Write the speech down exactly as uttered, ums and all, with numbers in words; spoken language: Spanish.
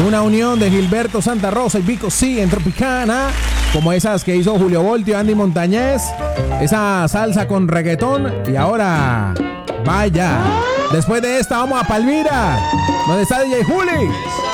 una unión de Gilberto Santa Rosa y Vico C en Tropicana, como esas que hizo Julio Voltio, Andy Montañez, esa salsa con reggaetón. Y ahora, vaya, después de esta vamos a Palmira, donde está D J Juli.